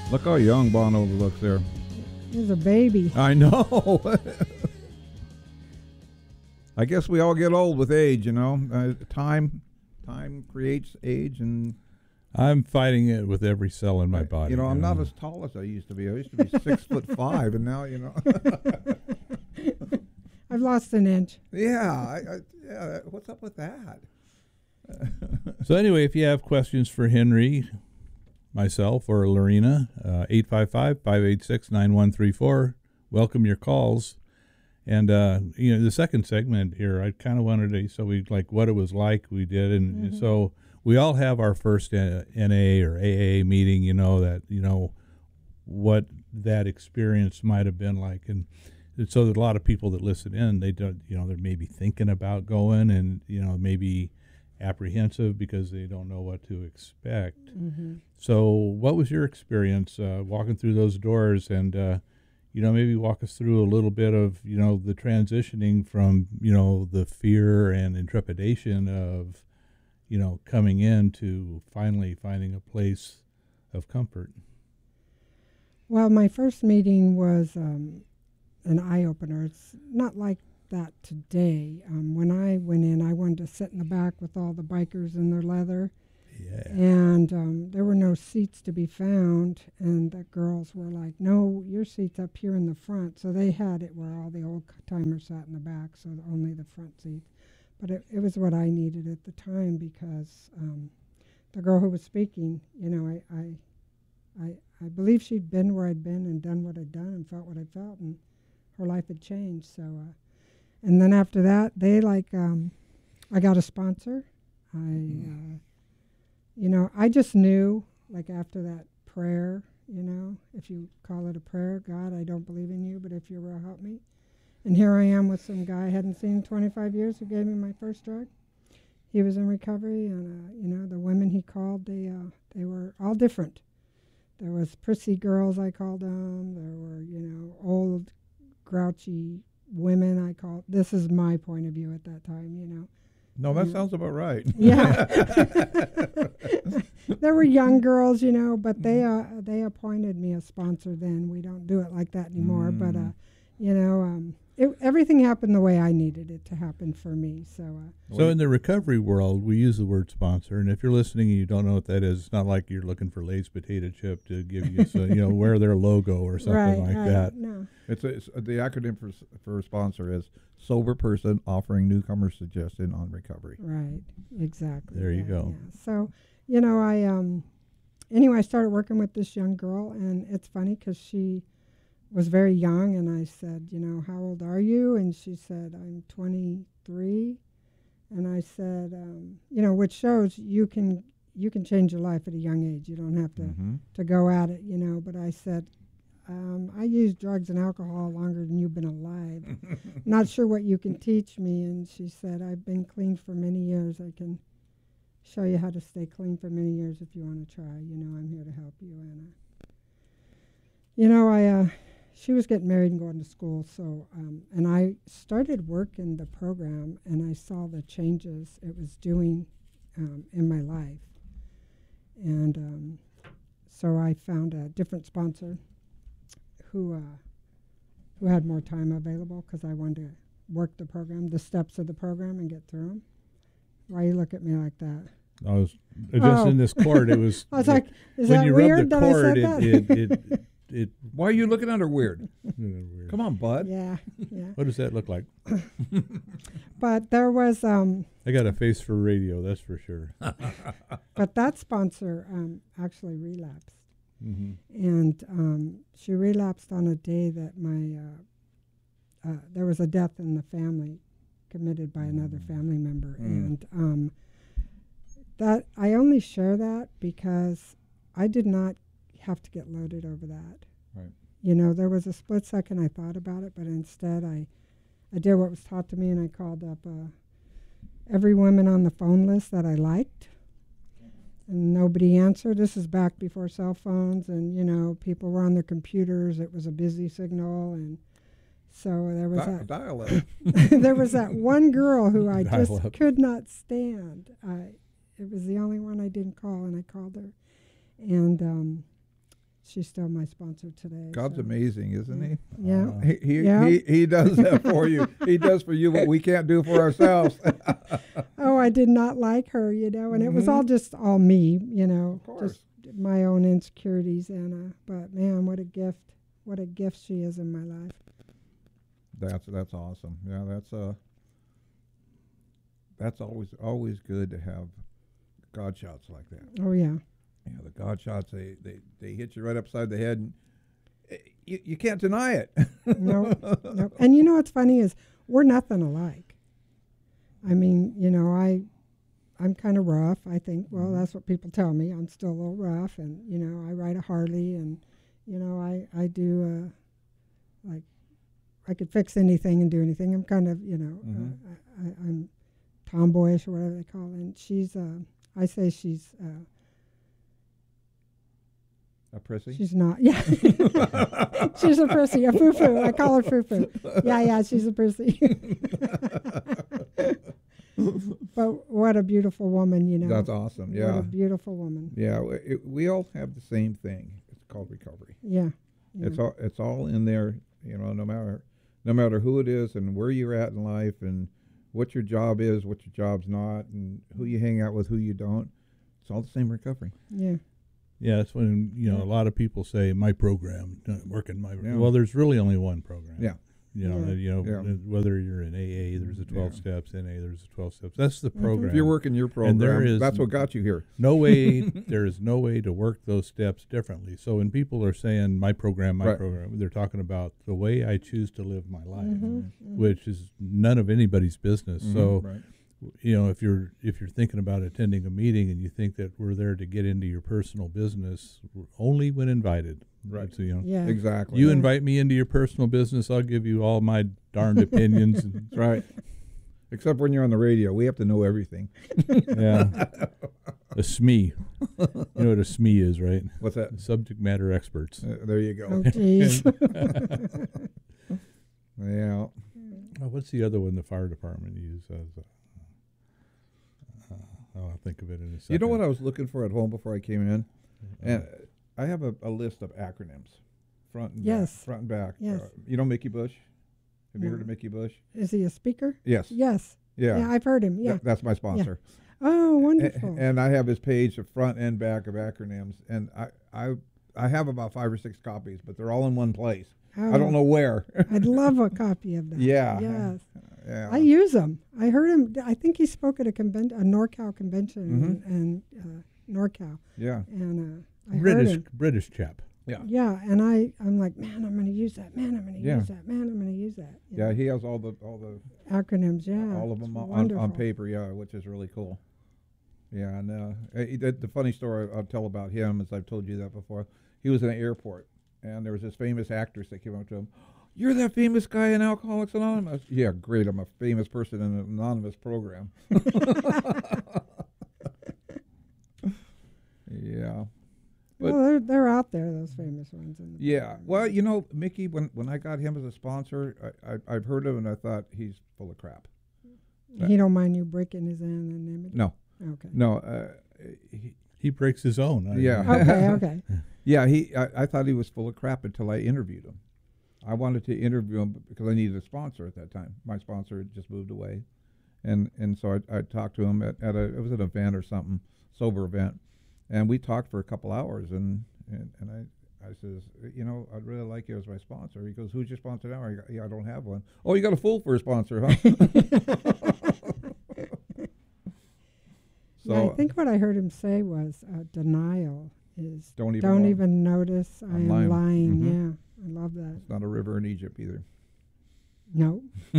Look how young Bono looks there. He's a baby. I know. I guess we all get old with age, you know. Time creates age, and I'm fighting it with every cell in my body. you know, I'm not as tall as I used to be. I used to be 6'5", and now, you know. I've lost an inch. Yeah, what's up with that? So anyway, if you have questions for Henry, myself, or Lorena, 855-586-9134. Welcome your calls. And, you know, the second segment here, I kind of wanted to, so we like what it was like we did. And so we all have our first NA or AA meeting, you know, that, you know, what that experience might have been like. And so there's a lot of people that listen in, they don't, you know, they're maybe thinking about going and, you know, maybe apprehensive because they don't know what to expect. So what was your experience walking through those doors, and you know, maybe walk us through a little bit of, you know, the transitioning from, you know, the fear and intrepidation of, you know, coming in to finally finding a place of comfort? Well, my first meeting was an eye-opener. It's not like that today. When I went in, I wanted to sit in the back with all the bikers in their leather. Yeah. And there were no seats to be found, and the girls were like, no, your seat's up here in the front. So they had it where all the old-timers sat in the back, so only the front seats. But it was what I needed at the time, because the girl who was speaking, you know, I believe she'd been where I'd been and done what I'd done and felt what I felt, and her life had changed. So, and then after that, they I got a sponsor. You know, I just knew, like, after that prayer, you know, if you call it a prayer, God, I don't believe in you, but if you will, help me. And here I am with some guy I hadn't seen in 25 years who gave me my first drug. He was in recovery, and, you know, the women he called, they were all different. There was prissy girls, I called them. There were, you know, old, grouchy women, I called. This is my point of view at that time, you know. No, that sounds about right. Yeah. There were young girls, you know, but they appointed me a sponsor then. We don't do it like that anymore. But, you know, everything happened the way I needed it to happen for me. So in the recovery world, we use the word sponsor. And if you're listening and you don't know what that is, it's not like you're looking for Lay's potato chip to give you, you know, wear their logo or something that. No. It's the acronym for sponsor is sober person offering newcomer suggestion on recovery. Right, exactly. There you go. Yeah. So, you know, anyway, I started working with this young girl, and it's funny because she was very young, and I said, you know, how old are you? And she said, I'm 23. And I said, you know, which shows you can change your life at a young age. You don't have to go at it, you know. But I said, I used drugs and alcohol longer than you've been alive. Not sure what you can teach me. And she said, I've been clean for many years. I can show you how to stay clean for many years if you want to try. You know, I'm here to help you. And, you know, she was getting married and going to school. So, and I started work in the program, and I saw the changes it was doing in my life. And so I found a different sponsor who had more time available, because I wanted to work the program, the steps of the program, and get through them. Why you look at me like that? I was just in this cord. It was. I was like, is when that you weird rub the that cord, I said it Why are you looking at her weird? weird. Come on, bud. Yeah. What does that look like? But there was, I got a face for radio, that's for sure. but that sponsor actually relapsed. And she relapsed on a day that there was a death in the family committed by another family member. And that I only share that because I did not have to get loaded over that. Right. You know, there was a split second I thought about it, but instead I did what was taught to me, and I called up every woman on the phone list that I liked. And nobody answered. This is back before cell phones, and, you know, people were on their computers. It was a busy signal, and so there was dial-up. there was that one girl who I just Dial-up. could not stand. It was the only one I didn't call, and I called her. And she's still my sponsor today. God's so. amazing, isn't he? Yeah. Uh, he does that for you. He does for you what we can't do for ourselves. Oh, I did not like her, and it was all me, Of course. just my own insecurities, and but man, what a gift she is in my life. That's awesome. Yeah, that's always good to have God shots like that. Oh yeah. You know, the God shots, they hit you right upside the head, and you can't deny it. No. And what's funny is we're nothing alike. I mean, I'm kind of rough. I think, well, that's what people tell me. I'm still a little rough, and I ride a Harley, and I do like I could fix anything and do anything. I'm kind of I'm tomboyish or whatever they call it. And she's I say she's A prissy? she's not. Yeah, she's a prissy, a foo-foo. I call her foo-foo. Yeah, she's a prissy. But what a beautiful woman, That's awesome. What Yeah. a beautiful woman. Yeah, we all have the same thing. It's called recovery. Yeah. It's all in there, no matter who it is and where you're at in life and what your job is, what your job's not, and who you hang out with, who you don't. It's all the same recovery. Yeah. Yeah, that's when a lot of people say my program, working my. Yeah. Well, there's really only one program. Yeah. You know, Yeah. whether you're in AA, there's a 12 steps. NA, there's a 12 steps. That's the program. If you're working your program, that's what got you here. No way. There is no way to work those steps differently. So when people are saying my program, Right. program, they're talking about the way I choose to live my life, Mm-hmm. which is none of anybody's business. So Right. if you're thinking about attending a meeting and you think that we're there to get into your personal business, only when invited. Right. So, Yeah. Exactly. you invite me into your personal business, I'll give you all my darned opinions. And, That's right. Except when you're on the radio, we have to know everything. yeah. A SME. You know what a SME is, right? What's that? Subject matter experts. There you go. Oh, geez. Yeah. Oh, what's the other one the fire department uses? I'll think of it in a second. You know what I was looking for at home before I came in? And I have a list of acronyms, front and Yes. back. Front and back. Yes. You know Mickey Bush? Have you No. heard of Mickey Bush? Is he a speaker? Yes. Yes. Yeah. Yeah, I've heard him. Yeah. That's my sponsor. Oh, wonderful. And I have his page of front and back of acronyms, and I have about 5 or 6 copies, but they're all in one place. I don't know where. I'd love a copy of that. Yeah. Yes. Yeah. I use them. I heard him. I think he spoke at a NorCal convention in NorCal. Yeah. And I heard him. British chap. Yeah, and I'm like, man, I'm going to use that. Man, I'm going to Yeah. use that. Man, I'm going to use that. You Yeah, know. he has all the Acronyms, yeah. all of them It's on wonderful. paper, yeah, which is really cool. Yeah, and the funny story I'll tell about him is I've told you that before. He was in an airport, and there was this famous actress that came up to him. You're that famous guy in Alcoholics Anonymous. Yeah, great. I'm a famous person in an anonymous program. Yeah. But Well, they're out there, those famous ones. yeah, well, Mickey, when I got him as a sponsor, I've heard of him and I thought he's full of crap. He don't mind you breaking his anonymity? No, Okay. no, He breaks his own. Yeah. Okay. yeah, I thought he was full of crap until I interviewed him. I wanted to interview him because I needed a sponsor at that time. My sponsor had just moved away, and so I talked to him it was an event or something, sober event, and we talked for a couple hours, and I says, I'd really like you as my sponsor. He goes, who's your sponsor now? I go, yeah, I don't have one. Oh, you got a fool for a sponsor, huh? Yeah, I think what I heard him say was denial is Don't even notice I am lying. lying. Mhm. Yeah, I love that. It's not a river in Egypt either. No.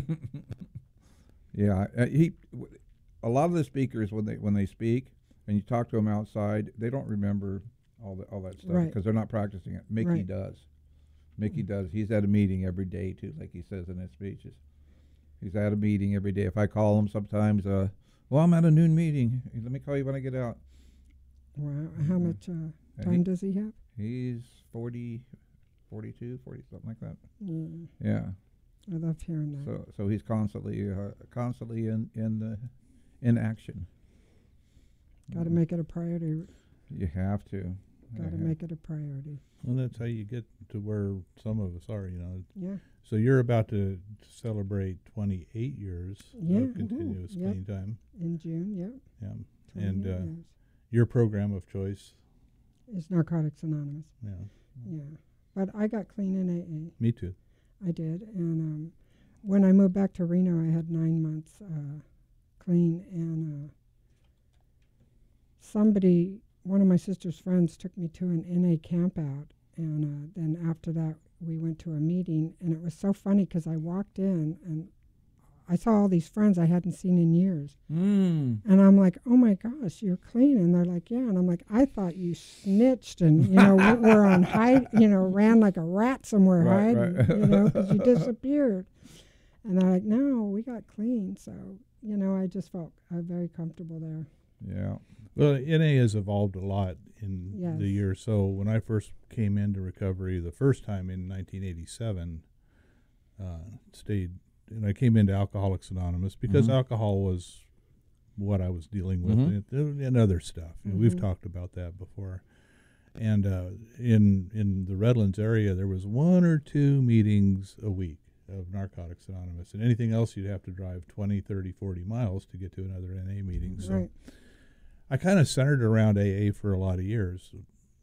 Yeah, a lot of the speakers when they speak and you talk to them outside, they don't remember all that stuff Right. because they're not practicing it. Mickey Right. does. Mickey does. He's at a meeting every day too, like he says in his speeches. He's at a meeting every day. If I call him sometimes, well, I'm at a noon meeting. Let me call you when I get out. Wow. How much And time does he have? He's 40, 42, 40, something like that. Yeah, Yeah. I love hearing that. So he's constantly in action. Got to make it a priority. You have to. Got to Yeah. make it a priority. Well, that's how you get to where some of us are, you know. Yeah. So you're about to celebrate 28 years Yeah, of continuous yep. clean time. In June, yep. Yeah. 28 And years. your program of choice. It's Narcotics Anonymous. Yeah. Yeah. But I got clean in AA. Me too. I did. And when I moved back to Reno, I had 9 months clean. And one of my sister's friends took me to an NA camp out. And then after that, we went to a meeting. And it was so funny because I walked in and I saw all these friends I hadn't seen in years. Mm. And I'm like, oh my gosh, you're clean. And they're like, yeah. And I'm like, I thought you snitched and, were on hide, ran like a rat somewhere Right, hiding, right. because you disappeared. And they're like, no, we got clean. So, I just felt very comfortable there. Yeah. Well, NA has evolved a lot in Yes. the year. So when I first came into recovery the first time in 1987, and I came into Alcoholics Anonymous because Mhm. alcohol was what I was dealing with Mhm. and other stuff. We've talked about that before. And in the Redlands area, there was 1 or 2 meetings a week of Narcotics Anonymous. And anything else, you'd have to drive 20, 30, 40 miles to get to another NA meeting. So Right. I kind of centered around AA for a lot of years.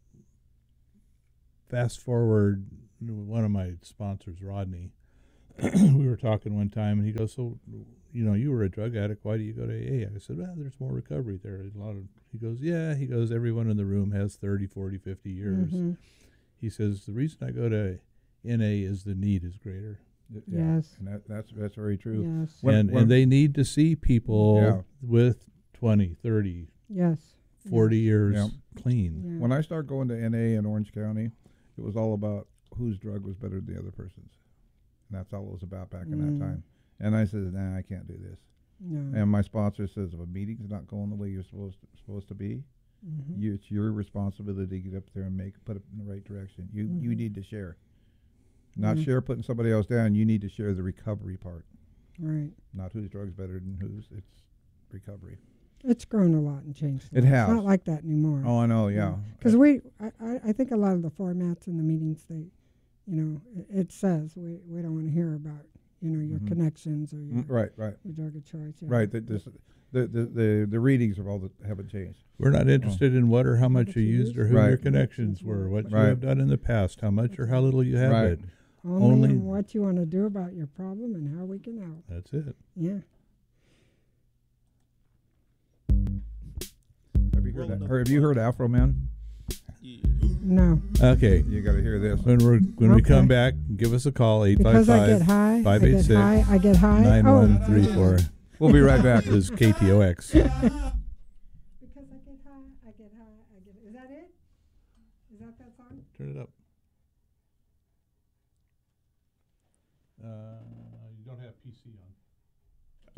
Fast forward, one of my sponsors, Rodney, we were talking one time, and he goes, so, you were a drug addict. Why do you go to AA? I said, well, there's more recovery there. He goes, yeah. He goes, everyone in the room has 30, 40, 50 years. Mhm. He says, the reason I go to NA is the need is greater. Yeah. Yes. And that's very true. Yes. When- And they need to see people Yeah. with 20, 30, Yes. 40 years Yeah. clean. Yeah. When I started going to NA in Orange County, it was all about whose drug was better than the other person's. And that's all it was about back in that time. And I said, nah, I can't do this. No. And my sponsor says, if a meeting's not going the way you're supposed to be, Mhm. it's your responsibility to get up there and put it in the right direction. You need to share. Not Mhm. share putting somebody else down. You need to share the recovery part. Right. Not whose drug's better than whose. It's recovery. It's grown a lot and changed. It It's has. not like that anymore. Oh, I know, yeah. Because I think a lot of the formats in the meetings, it says we don't want to hear about, your Mhm. connections or your, Right. your drug of choice. Yeah. Right. The readings of all that haven't changed. We're not interested in what or how much you used or who Right. your connections were, what you Right. have done in the past, how much or how little you have Right. it. Only Only- what you want to do about your problem and how we can help. That's it. Yeah. Have you heard that? Or have you heard Afro Man? No. Okay. You got to hear this. When we come Okay. back, give us a call, Because I get 855 high. I get 586 high. I get high. 9134. We'll be right back. This is KTOX. Because I get high. I get high. Is that it? Is that song? Turn it up. You don't have PC on.